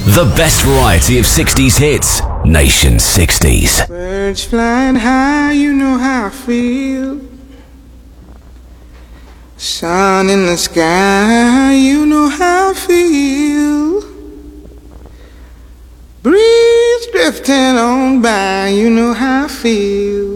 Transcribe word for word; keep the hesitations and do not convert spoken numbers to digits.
The best variety of sixties hits. Nation sixties. Birds flying high, you know how I feel. Sun in the sky, you know how I feel. Breeze drifting on by, you know how I feel.